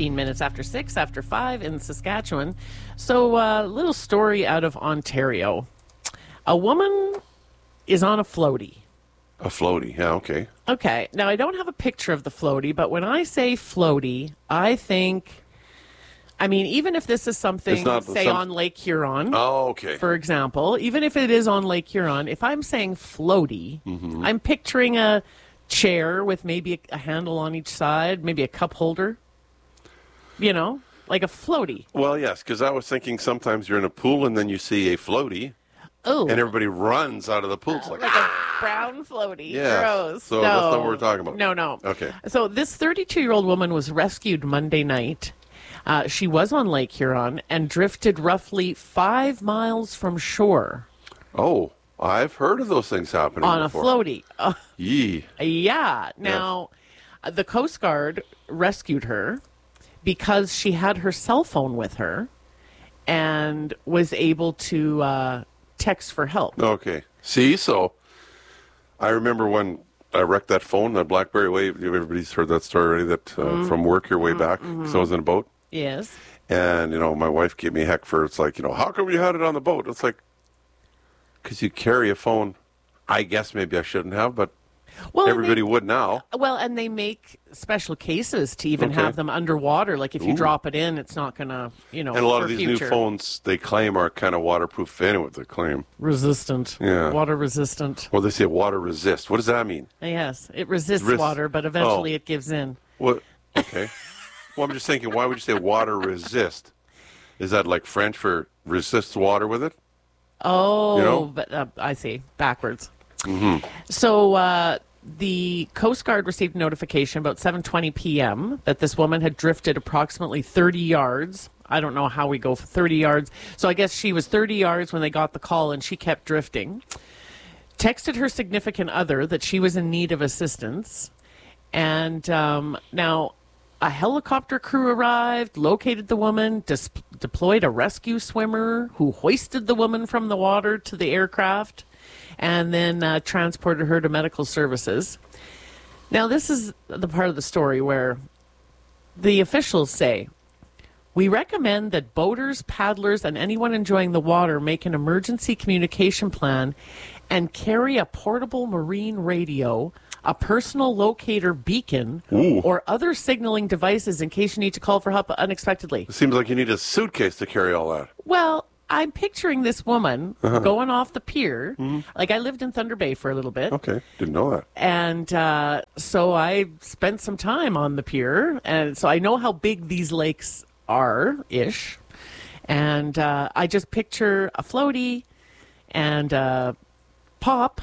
15 minutes after 6, after 5 in Saskatchewan. So, little story out of Ontario. A woman is on a floaty. A floaty, yeah, okay. Okay, now I don't have a picture of the floaty, but when I say floaty, I think, I mean, even if this is something, on Lake Huron, for example, even if it is on Lake Huron, if I'm saying floaty, I'm picturing a chair with maybe a handle on each side, maybe a cup holder, you know, like a floaty. Well, yes, because I was thinking sometimes you're in a pool and then you see a floaty. Oh. And everybody runs out of the pool. It's like a brown floaty. Yeah. Gross. So that's not what we're talking about. No. Okay. So this 32-year-old woman was rescued Monday night. She was on Lake Huron and drifted roughly 5 miles from shore. Oh, I've heard of those things happening on before. A floaty. Yee. Yeah. Now, the Coast Guard rescued her because she had her cell phone with her and was able to text for help. Okay. See, so I remember when I wrecked that phone, that BlackBerry Wave. Everybody's heard that story already, that from work your way back. So I was in a boat. Yes. And, my wife gave me heck for, it's like, how come you had it on the boat? It's like, because you carry a phone. I guess maybe I shouldn't have, but everybody would now. Well, and they make special cases to even have them underwater. Like if you drop it in, it's not going to, And a lot of these new phones, they claim, are kind of waterproof anyway, they claim. Resistant. Yeah. Water resistant. Well, they say water resist. What does that mean? Yes, it resists water, but eventually it gives in. What? Okay. Well, I'm just thinking, why would you say water resist? Is that like French for resists water with it? Oh, but I see. Backwards. Mm-hmm. So the Coast Guard received notification about 7:20 p.m. that this woman had drifted approximately 30 yards. I don't know how we go for 30 yards. So I guess she was 30 yards when they got the call, and she kept drifting. Texted her significant other that she was in need of assistance. And now a helicopter crew arrived, located the woman, deployed a rescue swimmer who hoisted the woman from the water to the aircraft, and then transported her to medical services. Now, this is the part of the story where the officials say, we recommend that boaters, paddlers, and anyone enjoying the water make an emergency communication plan and carry a portable marine radio, a personal locator beacon, or other signaling devices in case you need to call for help unexpectedly. It seems like you need a suitcase to carry all that. Well, I'm picturing this woman going off the pier. Like, I lived in Thunder Bay for a little bit. Okay, didn't know that. And so I spent some time on the pier, and so I know how big these lakes are-ish. And I just picture a floaty and pop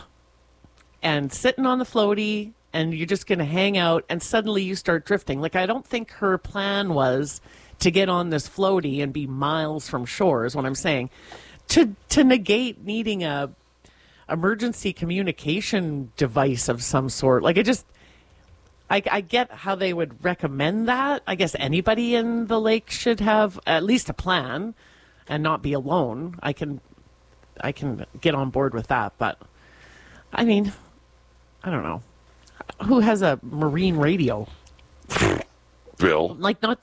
and sitting on the floaty, and you're just going to hang out, and suddenly you start drifting. Like, I don't think her plan was to get on this floaty and be miles from shore, is what I'm saying. To negate needing a emergency communication device of some sort. Like, I get how they would recommend that. I guess anybody in the lake should have at least a plan and not be alone. I can get on board with that, but I mean, I don't know. Who has a marine radio? Bill. Like, not...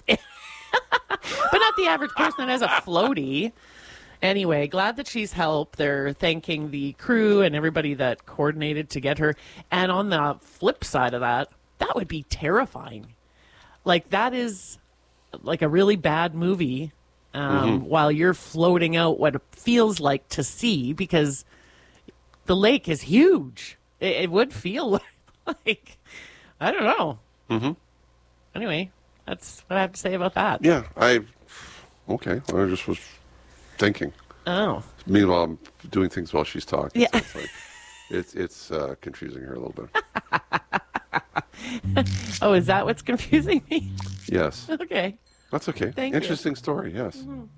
but not the average person that has a floaty. Anyway, glad that she's helped. They're thanking the crew and everybody that coordinated to get her. And on the flip side of that, that would be terrifying. Like, that is like a really bad movie while you're floating out what it feels like to sea, because the lake is huge. It would feel like, I don't know. Anyway, that's what I have to say about that. Yeah, okay. I just was thinking. Oh. Meanwhile, I'm doing things while she's talking. Yeah. So it's confusing her a little bit. Oh, is that what's confusing me? Yes. Okay. That's okay. Thank you. Interesting story, yes.